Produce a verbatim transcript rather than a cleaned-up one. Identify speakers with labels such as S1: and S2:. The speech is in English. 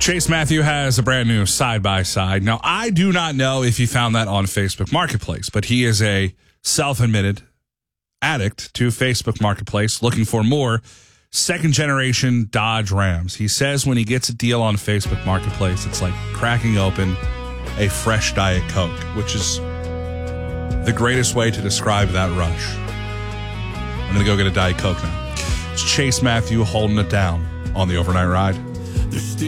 S1: Chase Matthew has a brand new side-by-side. Now, I do not know if he found that on Facebook Marketplace, but he is a self-admitted addict to Facebook Marketplace looking for more second-generation Dodge Rams. He says when he gets a deal on Facebook Marketplace, it's like cracking open a fresh Diet Coke, which is the greatest way to describe that rush. I'm going to go get a Diet Coke now. It's Chase Matthew holding it down on the Overnight Ride.